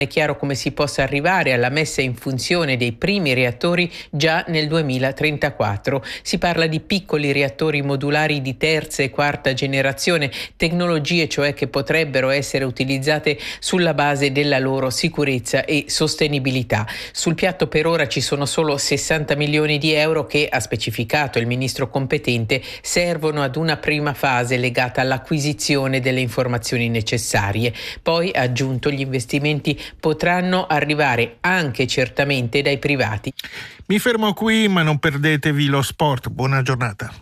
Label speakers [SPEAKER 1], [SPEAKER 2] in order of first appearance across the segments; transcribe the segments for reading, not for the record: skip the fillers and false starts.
[SPEAKER 1] È chiaro come si possa arrivare alla messa in funzione dei primi reattori già nel 2034. Si parla di piccoli reattori modulari di terza e quarta generazione, tecnologie cioè che potrebbero essere utilizzate sulla base della loro sicurezza e sostenibilità. Sul piatto per ora ci sono solo 60 milioni di euro che, ha specificato il ministro competente, servono ad una prima fase legata all'acquisizione delle informazioni necessarie. Poi, ha aggiunto, gli investimenti potranno arrivare anche certamente dai privati.
[SPEAKER 2] Mi fermo qui, ma non perdetevi lo sport. Buona giornata.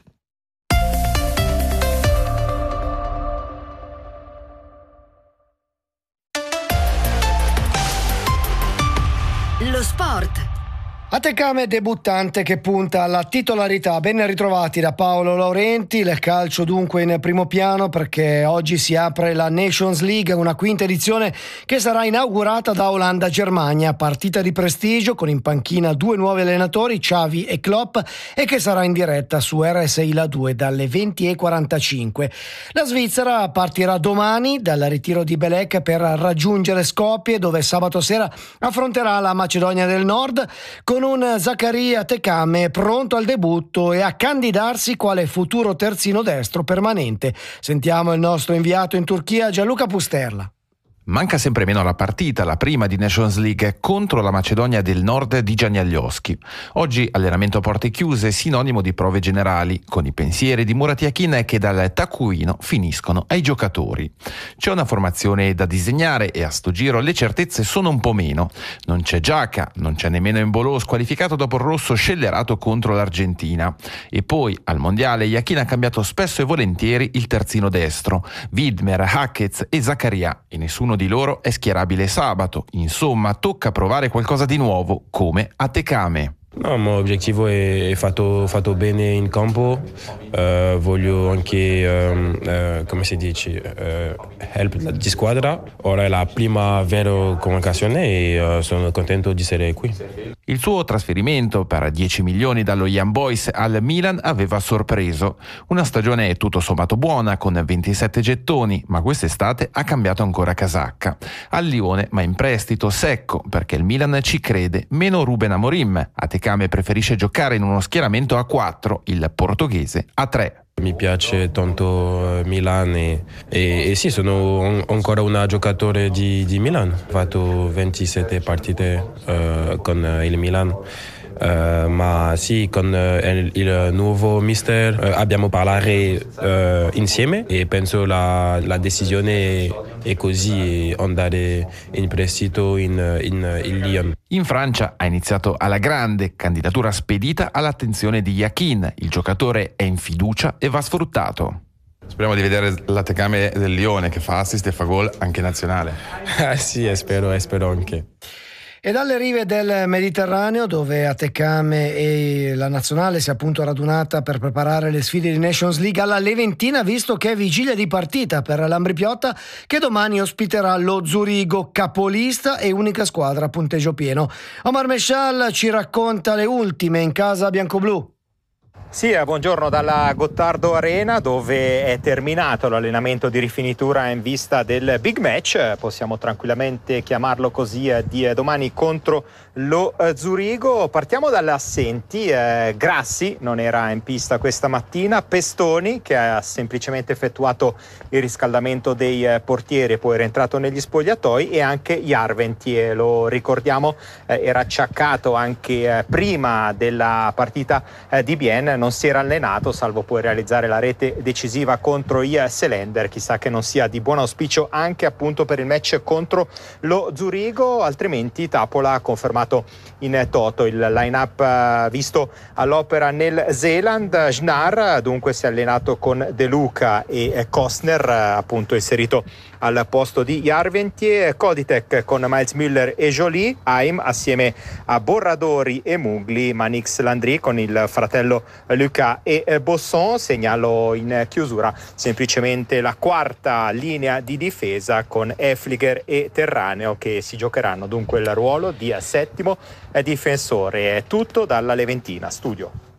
[SPEAKER 3] Lo sport.
[SPEAKER 4] Atecame debuttante che punta alla titolarità. Ben ritrovati da Paolo Laurenti. Il calcio dunque in primo piano, perché oggi si apre la Nations League, una quinta edizione che sarà inaugurata da Olanda-Germania, partita di prestigio con in panchina due nuovi allenatori, Xavi e Klopp, e che sarà in diretta su RSI La 2 dalle 20:45. La Svizzera partirà domani dal ritiro di Belek per raggiungere Skopje, dove sabato sera affronterà la Macedonia del Nord, con un Zaccaria Atecame pronto al debutto e a candidarsi quale futuro terzino destro permanente. Sentiamo il nostro inviato in Turchia, Gianluca Pusterla.
[SPEAKER 5] Manca sempre meno la partita, la prima di Nations League contro la Macedonia del Nord di Gianniaglioschi. Oggi allenamento a porte chiuse, sinonimo di prove generali, con i pensieri di Murat Yakin che dal taccuino finiscono ai giocatori. C'è una formazione da disegnare e a sto giro le certezze sono un po' meno. Non c'è Giaca, non c'è nemmeno Embolo, squalificato dopo il rosso scellerato contro l'Argentina. E poi al mondiale Yakin ha cambiato spesso e volentieri il terzino destro, Widmer, Hackett e Zaccaria, e nessuno di loro è schierabile sabato. Insomma, tocca provare qualcosa di nuovo, come Atecame.
[SPEAKER 6] No, il mio obiettivo è fatto bene in campo. Voglio anche, come si dice, help di squadra. Ora è la prima vera convocazione e sono contento di essere qui.
[SPEAKER 5] Il suo trasferimento per 10 milioni dallo Young Boys al Milan aveva sorpreso. Una stagione tutto sommato buona, con 27 gettoni, ma quest'estate ha cambiato ancora casacca. Al Lione, ma in prestito secco, perché il Milan ci crede, meno Ruben Amorim. Atecame preferisce giocare in uno schieramento a 4, il portoghese a 3.
[SPEAKER 6] Mi piace tanto Milan e sì, sono ancora un giocatore di Milan. Ho fatto 27 partite con il Milan. Ma sì, con il nuovo mister abbiamo parlato insieme e penso la decisione è così, andare in prestito in Lyon.
[SPEAKER 5] In Francia ha iniziato alla grande, candidatura spedita all'attenzione di Yakin. Il giocatore è in fiducia e va sfruttato.
[SPEAKER 7] Speriamo di vedere l'Atecame del Lione che fa assist e fa gol anche nazionale.
[SPEAKER 6] Sì, spero anche.
[SPEAKER 4] E dalle rive del Mediterraneo, dove Atecame e la nazionale si è appunto radunata per preparare le sfide di Nations League, alla Leventina, visto che è vigilia di partita per l'Ambrì-Piotta, che domani ospiterà lo Zurigo, capolista e unica squadra a punteggio pieno. Omar Mescial ci racconta le ultime in casa biancoblù.
[SPEAKER 8] Sì, buongiorno dalla Gottardo Arena, dove è terminato l'allenamento di rifinitura in vista del big match, possiamo tranquillamente chiamarlo così, di domani contro lo Zurigo. Partiamo dalle assenti. Grassi non era in pista questa mattina, Pestoni, che ha semplicemente effettuato il riscaldamento dei portieri e poi è rientrato negli spogliatoi, e anche Järventie, lo ricordiamo, era acciaccato anche prima della partita di Bienne, non si era allenato, salvo poi realizzare la rete decisiva contro i Selender. Chissà che non sia di buon auspicio anche appunto per il match contro lo Zurigo, altrimenti Tapola ha confermato in toto il line-up visto all'opera nel Zeeland. Schnar dunque si è allenato con De Luca e Kostner, appunto inserito al posto di Järventie, Koditek con Miles Müller e Joly, Haim assieme a Borradori e Mugli, Manix Landry con il fratello Luca e Bosson. Segnalo in chiusura semplicemente la quarta linea di difesa con Efliger e Terraneo, che si giocheranno dunque il ruolo di settimo difensore. È tutto dalla Leventina studio.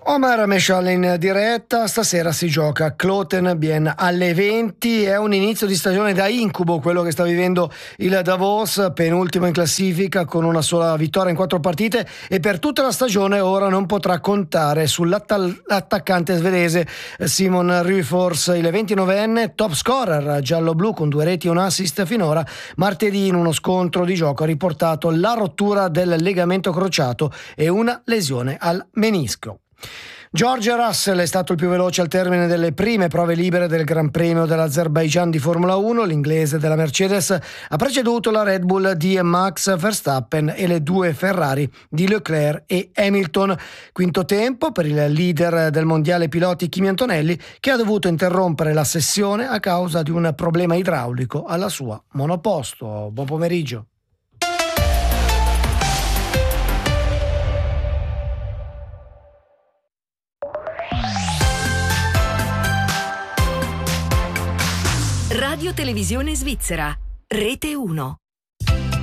[SPEAKER 4] Omar Meshal in diretta. Stasera si gioca a Kloten alle 20. È un inizio di stagione da incubo quello che sta vivendo il Davos, penultimo in classifica con una sola vittoria in 4 partite, e per tutta la stagione ora non potrà contare sull'attaccante svedese Simon Ryfors, il 29enne top scorer giallo-blu con 2 reti e un assist finora. Martedì in uno scontro di gioco ha riportato la rottura del legamento crociato e una lesione al menisco. George Russell è stato il più veloce al termine delle prime prove libere del Gran Premio dell'Azerbaijan di Formula 1. L'inglese della Mercedes ha preceduto la Red Bull di Max Verstappen e le 2 Ferrari di Leclerc e Hamilton. Quinto tempo per il leader del mondiale piloti Kimi Antonelli, che ha dovuto interrompere la sessione a causa di un problema idraulico alla sua monoposto. Buon pomeriggio.
[SPEAKER 3] Radio Televisione Svizzera, Rete 1.